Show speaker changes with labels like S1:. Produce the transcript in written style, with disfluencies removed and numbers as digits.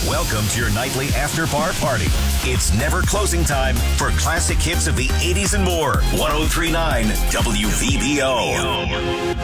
S1: Welcome to your nightly after-bar party. It's never closing time for classic hits of the 80s and more. 103.9 WVBO.